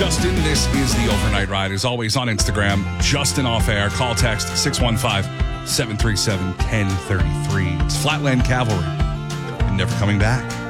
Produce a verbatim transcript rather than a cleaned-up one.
Justin. This is the Overnight Ride. As always on Instagram, Justin Off Air. Call text six one five, seven three seven, one zero three three. It's Flatland Cavalry. And never coming back.